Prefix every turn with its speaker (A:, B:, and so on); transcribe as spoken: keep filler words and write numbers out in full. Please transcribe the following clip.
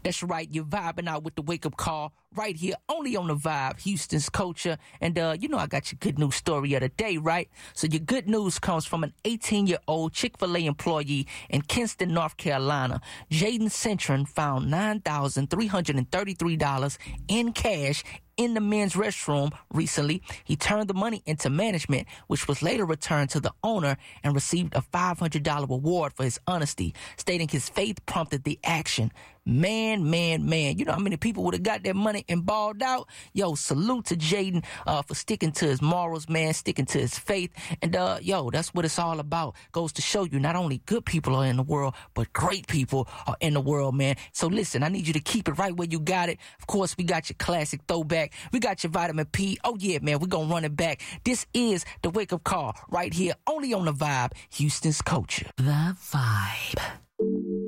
A: That's right, you're vibing out with the wake-up call right here, only on The Vibe, Houston's culture. And, uh, you know I got your good news story of the day, right? So your good news comes from an eighteen-year-old Chick-fil-A employee in Kinston, North Carolina. Jaden Cintron found nine thousand three hundred thirty-three dollars in cash in the men's restroom recently. He turned the money into management, which was later returned to the owner, and received a five hundred dollars reward for his honesty, stating his faith prompted the action. Man, man, man. You know how many people would have got their money and balled out? Yo, salute to Jaden uh, for sticking to his morals, man, sticking to his faith. And, uh, yo, that's what it's all about. Goes to show you not only good people are in the world, but great people are in the world, man. So listen, I need you to keep it right where you got it. Of course, we got your classic throwback. We got your vitamin P. Oh, yeah, man, we're going to run it back. This is the wake-up call right here, only on The Vibe, Houston's culture.
B: The Vibe.